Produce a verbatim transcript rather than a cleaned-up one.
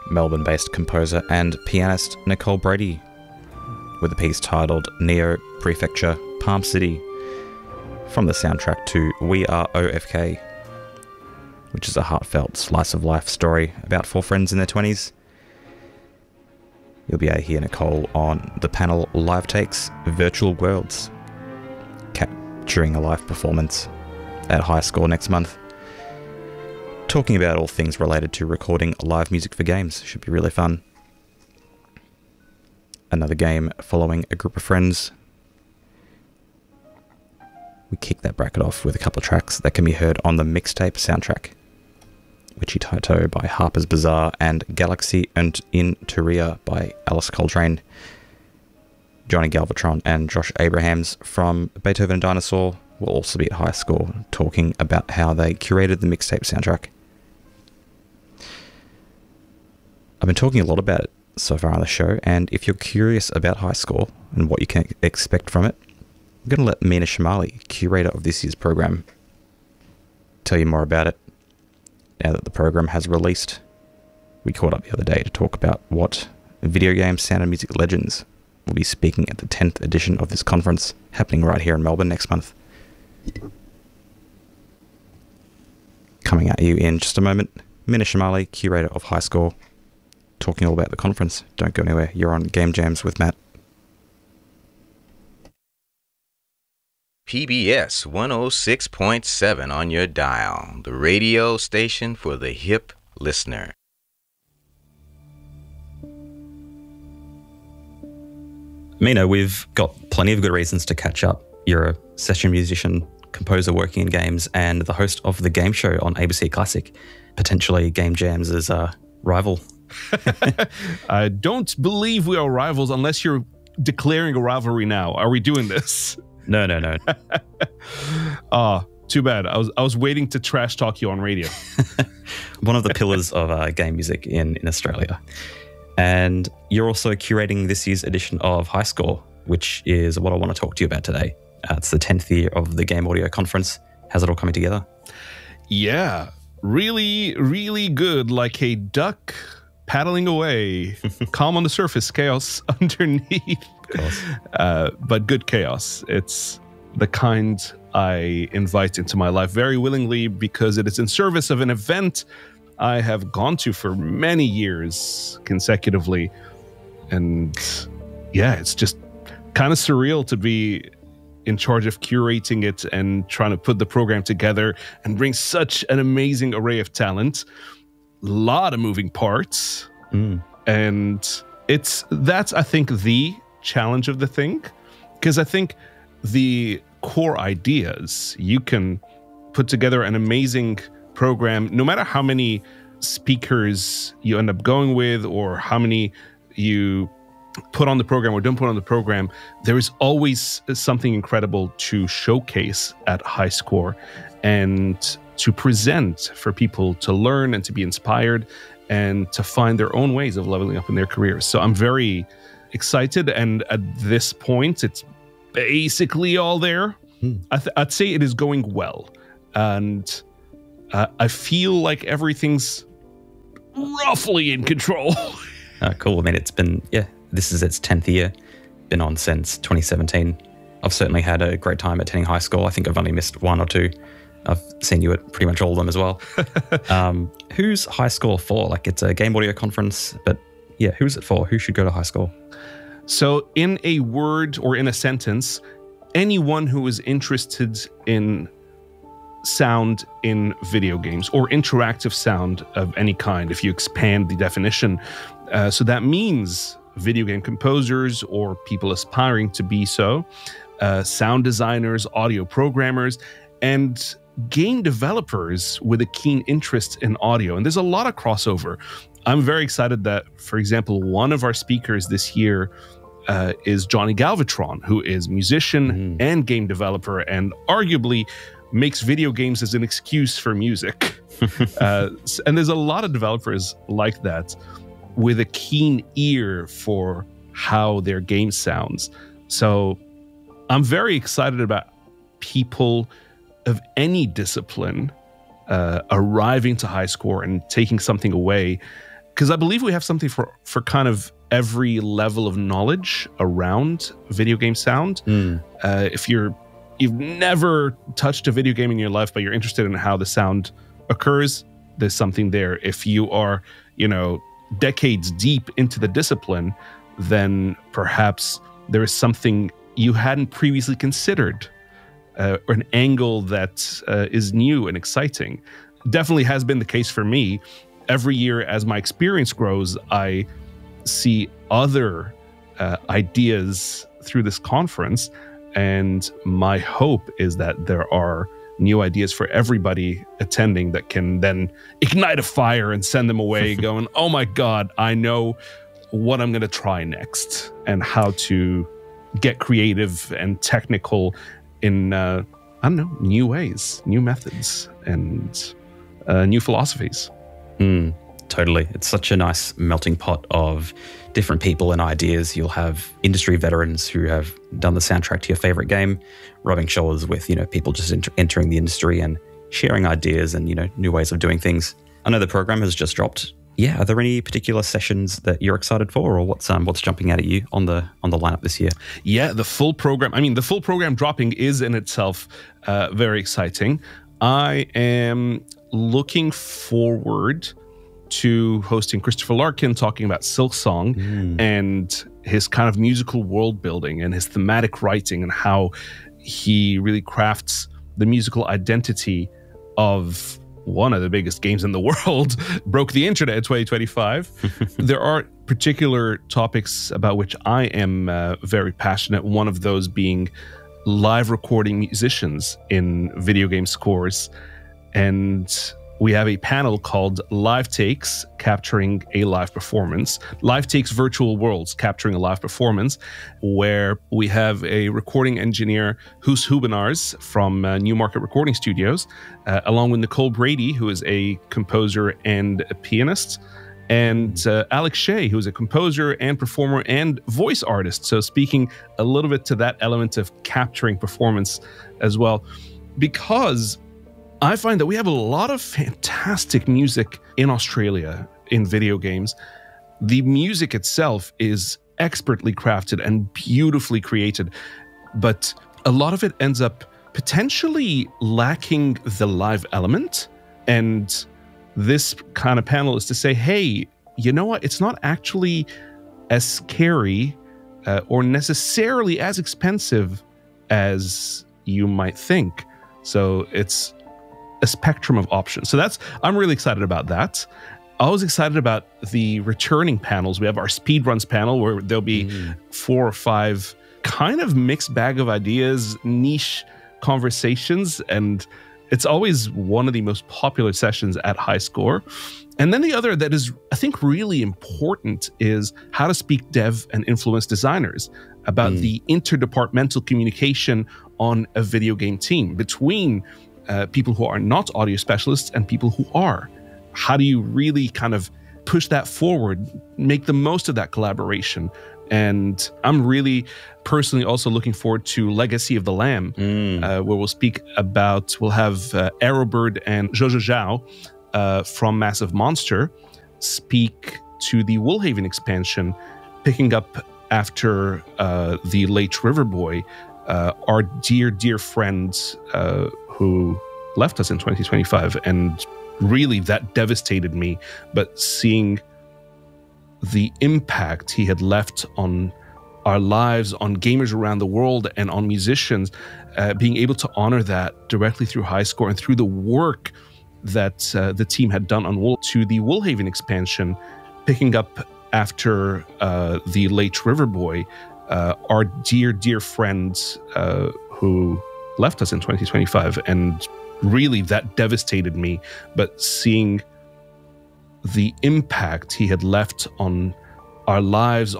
Melbourne-based composer and pianist Nicole Brady, with a piece titled Neo Prefecture Palm City, from the soundtrack to We Are O F K, which is a heartfelt slice-of-life story about four friends in their twenties. You'll be able to hear Nicole on the panel Live Takes Virtual Worlds, capturing a live performance at High Score next month, talking about all things related to recording live music for games. Should be really fun. Another game following a group of friends. We kick that bracket off with a couple of tracks that can be heard on the mixtape soundtrack, Witchy Taito by Harper's Bazaar and Galaxy and in Turia by Alice Coltrane. Johnny Galvatron and Josh Abrahams from Beethoven and Dinosaur will also be at High Score, talking about how they curated the mixtape soundtrack. I've been talking a lot about it so far on the show, and if you're curious about High Score and what you can expect from it, I'm going to let Mina Shamali, curator of this year's program, tell you more about it now that the program has released. We caught up the other day to talk about what video game sound and music legends will be speaking at the tenth edition of this conference, happening right here in Melbourne next month. Coming at you in just a moment, Mina Shamali, curator of High Score, talking all about the conference. Don't go anywhere. You're on Game Jams with Matt. P B S one oh six point seven on your dial, the radio station for the hip listener. Mina, we've got plenty of good reasons to catch up. You're a session musician, composer working in games, and the host of the game show on A B C Classic, potentially Game Jams' as a rival. I don't believe we are rivals unless you're declaring a rivalry now. Are we doing this? No, no, no. Ah, oh, too bad. I was I was waiting to trash talk you on radio. One of the pillars of uh, game music in, in Australia. And you're also curating this year's edition of High Score, which is what I want to talk to you about today. Uh, it's the tenth year of the Game Audio Conference. How's it all coming together? Yeah, really, really good. Like a duck paddling away. Calm on the surface, chaos underneath. Of course. Uh, but good chaos. It's the kind I invite into my life very willingly because it is in service of an event I have gone to for many years consecutively. And yeah, it's just kind of surreal to be in charge of curating it and trying to put the program together and bring such an amazing array of talent. Lot of moving parts. Mm. And it's that's, I think, the challenge of the thing. Because I think the core ideas, you can put together an amazing program, no matter how many speakers you end up going with or how many you put on the program or don't put on the program, there is always something incredible to showcase at High Score and to present for people to learn and to be inspired and to find their own ways of leveling up in their careers. So I'm very excited, and at this point, it's basically all there. Hmm. I th- I'd say it is going well, and uh, I feel like everything's roughly in control. uh, cool. I mean, it's been, yeah, this is its tenth year. Been on since twenty seventeen. I've certainly had a great time attending High Score. I think I've only missed one or two. I've seen you at pretty much all of them as well. um, who's High Score for? Like, it's a game audio conference, but yeah, who's it for? Who should go to High Score? So in a word or in a sentence, anyone who is interested in sound in video games or interactive sound of any kind, if you expand the definition. Uh, so that means video game composers or people aspiring to be so, uh, sound designers, audio programmers, and game developers with a keen interest in audio. And there's a lot of crossover. I'm very excited that, for example, one of our speakers this year uh, is Johnny Galvatron, who is musician mm. and game developer, and arguably makes video games as an excuse for music. uh, and there's a lot of developers like that with a keen ear for how their game sounds. So I'm very excited about people of any discipline uh, arriving to High Score and taking something away, because I believe we have something for, for kind of every level of knowledge around video game sound. Mm. Uh, if you're, you've never touched a video game in your life, but you're interested in how the sound occurs, there's something there. If you are, you know, decades deep into the discipline, then perhaps there is something you hadn't previously considered, uh, or an angle that uh, is new and exciting. Definitely has been the case for me. Every year as my experience grows, I see other uh, ideas through this conference, and my hope is that there are new ideas for everybody attending that can then ignite a fire and send them away going, oh my God, I know what I'm going to try next and how to get creative and technical in, uh, I don't know, new ways, new methods, and uh, new philosophies. Mm, totally. It's such a nice melting pot of different people and ideas. You'll have industry veterans who have done the soundtrack to your favorite game, rubbing shoulders with, you know, people just enter- entering the industry and sharing ideas and, you know, new ways of doing things. I know the program has just dropped. Yeah, are there any particular sessions that you're excited for, or what's um what's jumping out at you on the on the lineup this year? Yeah, the full program. I mean, the full program dropping is in itself uh, very exciting. I am looking forward to hosting Christopher Larkin talking about Silksong mm. and his kind of musical world building and his thematic writing and how he really crafts the musical identity of one of the biggest games in the world, broke the internet in twenty twenty-five. There are particular topics about which I am uh, very passionate, one of those being live recording musicians in video game scores. And we have a panel called Live Takes, Capturing a Live Performance. Live Takes Virtual Worlds, Capturing a Live Performance, where we have a recording engineer, Hoos Hubenars from uh, Newmarket Recording Studios, uh, along with Nicole Brady, who is a composer and a pianist, and uh, Alex Shea, who is a composer and performer and voice artist. So speaking a little bit to that element of capturing performance as well, because I find that we have a lot of fantastic music in Australia in video games. The music itself is expertly crafted and beautifully created, but a lot of it ends up potentially lacking the live element. And this kind of panel is to say, hey, you know what? It's not actually as scary uh, or necessarily as expensive as you might think. So it's a spectrum of options. So that's, I'm really excited about that. I was excited about the returning panels. We have our speedruns panel where there'll be mm. four or five kind of mixed bag of ideas, niche conversations, and it's always one of the most popular sessions at High Score. And then the other that is, I think, really important is how to speak dev and influence designers about mm. the interdepartmental communication on a video game team between Uh, people who are not audio specialists and people who are. How do you really kind of push that forward, make the most of that collaboration? And I'm really personally also looking forward to Legacy of the Lamb, mm. uh, where we'll speak about, we'll have uh, Arrowbird and Jojo Zhao uh, from Massive Monster speak to the Woolhaven expansion, picking up after uh, the late River Boy, uh, our dear, dear friend uh, who left us in twenty twenty-five, and really that devastated me. But seeing the impact he had left on our lives, on gamers around the world, and on musicians, uh, being able to honor that directly through High Score and through the work that uh, the team had done on Wool to the Woolhaven expansion, picking up after uh, the late River Boy, uh, our dear, dear friend uh, who left us in twenty twenty-five, and really that devastated me. But seeing the impact he had left on our lives,